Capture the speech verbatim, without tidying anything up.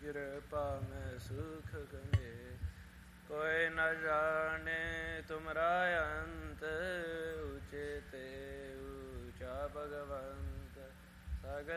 ਕਿਰਪਾ ਮੈਂ ਸੁਖ ਗੰਗੇ। ਕੋਈ ਨ ਜਾਣੇ ਤੁਮਰਾ ਅੰਤ, ਉਚੇ ਤੇ ਊਚਾ ਭਗਵੰਤ। ਸਗਲ